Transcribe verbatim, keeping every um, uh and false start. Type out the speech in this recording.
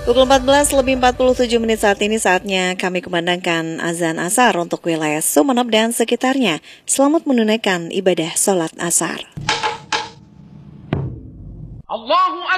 Pukul empat belas lebih empat puluh tujuh menit saat ini, saatnya kami kumandangkan azan asar untuk wilayah Sumeneb dan sekitarnya. Selamat menunaikan ibadah sholat asar. Allahu